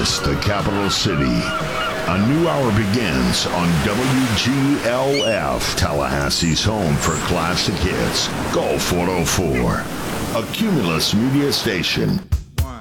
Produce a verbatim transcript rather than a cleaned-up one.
Columbus, the capital city. A new hour begins on W G L F, Tallahassee's home for classic hits. Go four oh four. A Cumulus Media Station.